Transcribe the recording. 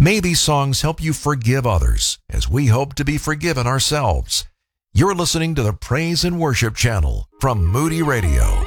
May these songs help you forgive others as we hope to be forgiven ourselves. You're listening to the Praise and Worship channel from Moody Radio.